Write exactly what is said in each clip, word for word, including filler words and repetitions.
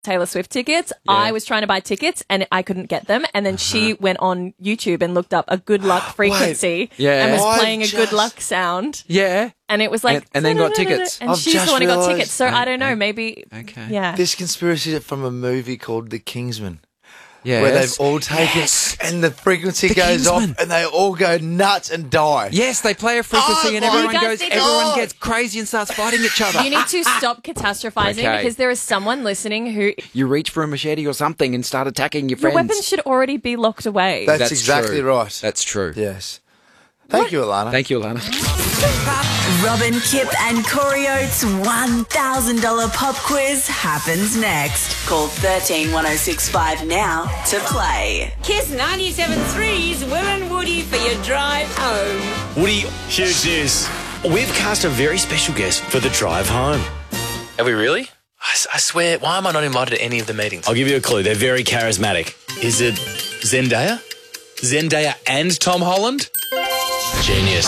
Taylor Swift tickets. Yeah. I was trying to buy tickets and I couldn't get them. And then she went on YouTube and looked up a good luck frequency Yeah. and was I've playing a good just- luck sound. Yeah. And it was like... And- and then got tickets. And I've she's the just one who got realised- tickets. So I don't know, Okay. maybe... Okay. Yeah. This conspiracy is from a movie called The Kingsman. Yes. Where they've all taken, Yes. and the frequency The goes Kingsman. off, and they all go nuts and die. Yes, they play a frequency Oh and my everyone God. goes, You guys everyone need to- gets crazy and starts fighting each other. You need to stop catastrophizing Okay. because there is someone listening who... You reach for a machete or something and start attacking your Your friends. weapons should already be locked away. That's, That's exactly true. right. That's true. Yes. Thank you, Alana. Thank you, Alana. Robin, Kip and Corey Oates' one thousand dollars pop quiz happens next. Call thirteen one oh six five now to play. Kiss ninety-seven point three's Will and Woody for your drive home. Woody, huge news. We've cast a very special guest for the drive home. Have we really? I, s- I swear, why am I not invited to any of the meetings? I'll give you a clue. They're very charismatic. Is it Zendaya? Zendaya and Tom Holland? Genius.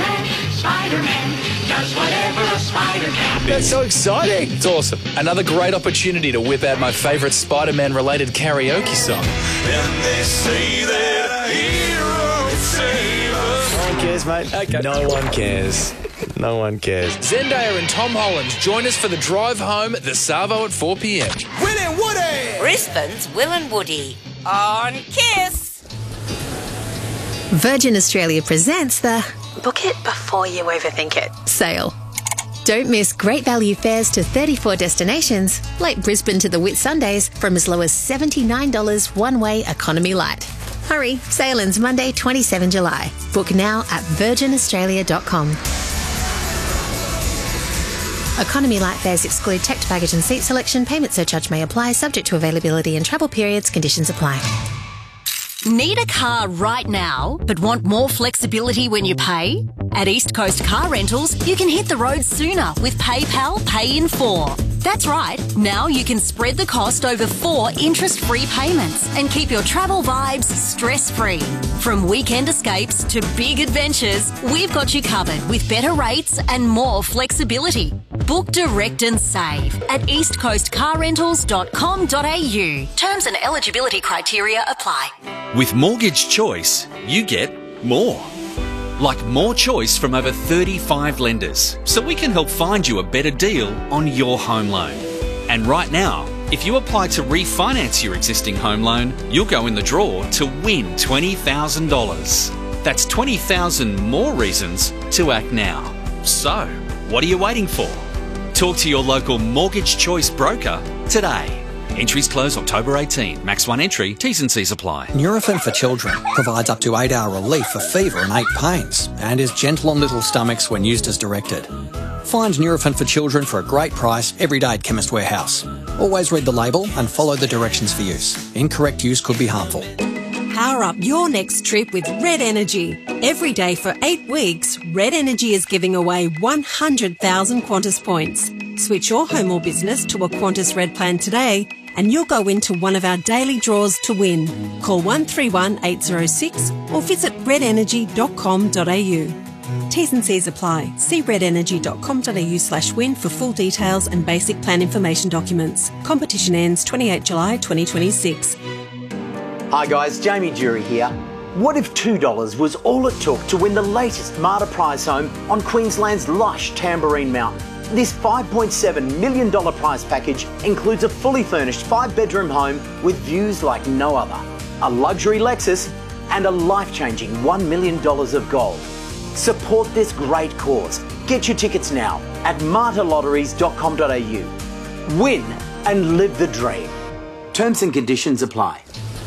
That's so exciting. It's awesome. Another great opportunity to whip out my favourite Spider-Man related karaoke song. No one cares, mate. Okay. No one cares. No one cares. Zendaya and Tom Holland join us for the drive home at the Savo at four p.m. Brisbane's Will and Woody on Kiss. Virgin Australia presents the Book It Before You Overthink It sale. Don't miss great value fares to thirty-four destinations, like Brisbane to the Whitsundays, from as low as seventy-nine dollars one-way economy light. Hurry, sale ends Monday, the twenty-seventh of July. Book now at virgin australia dot com. Economy light fares exclude checked baggage and seat selection. Payment surcharge may apply, subject to availability and travel periods. Conditions apply. Need a car right now, but want more flexibility when you pay? At East Coast Car Rentals, you can hit the road sooner with PayPal Pay in four. That's right, now you can spread the cost over four interest-free payments and keep your travel vibes stress-free. From weekend escapes to big adventures, we've got you covered with better rates and more flexibility. Book direct and save at east coast car rentals dot com dot a u. Terms and eligibility criteria apply. With Mortgage Choice, you get more. Like more choice from over thirty-five lenders, so we can help find you a better deal on your home loan. And right now, if you apply to refinance your existing home loan, you'll go in the draw to win twenty thousand dollars. That's twenty thousand more reasons to act now. So, what are you waiting for? Talk to your local Mortgage Choice broker today. Entries close October eighteenth. Max one entry. T's and C's apply. Nurofen for Children provides up to eight hour relief for fever and ache pains and is gentle on little stomachs when used as directed. Find Nurofen for Children for a great price every day at Chemist Warehouse. Always read the label and follow the directions for use. Incorrect use could be harmful. Power up your next trip with Red Energy. Every day for eight weeks, Red Energy is giving away one hundred thousand Qantas points. Switch your home or business to a Qantas Red plan today and you'll go into one of our daily draws to win. Call one three one eight zero six or visit red energy dot com dot a u. T's and C's apply. See red energy dot com dot a u slash win for full details and basic plan information documents. Competition ends the twenty-eighth of July twenty twenty-six. Hi guys, Jamie Jury here. What if two dollars was all it took to win the latest Marta prize home on Queensland's lush Tamborine Mountain? This five point seven million dollars prize package includes a fully furnished five-bedroom home with views like no other, a luxury Lexus and a life-changing one million dollars of gold. Support this great cause. Get your tickets now at marta lotteries dot com dot a u. Win and live the dream. Terms and conditions apply.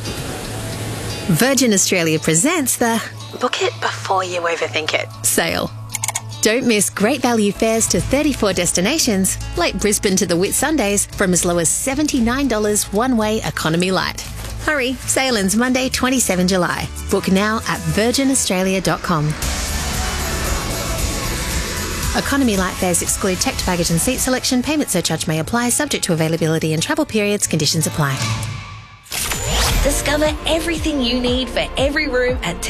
Virgin Australia presents the Book It Before You Overthink It sale. Don't miss great value fares to thirty-four destinations, like Brisbane to the Whitsundays, from as low as seventy-nine dollars one-way economy light. Hurry, sale ends Monday, the twenty-seventh of July. Book now at virgin australia dot com. Economy light fares exclude checked baggage and seat selection. Payment surcharge may apply, subject to availability and travel periods. Conditions apply. Discover everything you need for every room at